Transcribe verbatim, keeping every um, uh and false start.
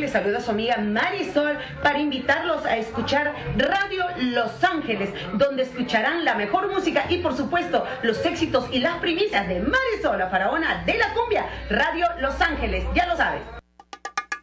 les saluda su amiga Marisol para invitarlos a escuchar Radio Los Ángeles, donde escucharán la mejor música y por supuesto los éxitos y las primicias de Marisol, la faraona de la cumbia. Radio Los Ángeles, ya lo sabes.